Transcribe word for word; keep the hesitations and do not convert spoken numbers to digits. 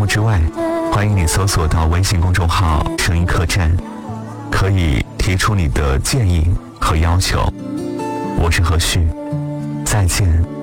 之外，欢迎你搜索到微信公众号声音客栈，可以提出你的建议和要求。我是何旭，再见。